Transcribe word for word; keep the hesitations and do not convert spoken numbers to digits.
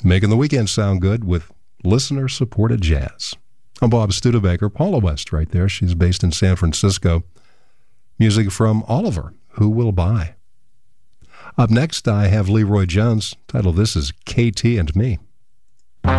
Making the weekend sound good with listener-supported jazz. I'm Bob Studebaker. Paula West right there. She's based in San Francisco. Music from Oliver, Who Will Buy? Up next, I have Leroy Jones. Title of this is K T and Me.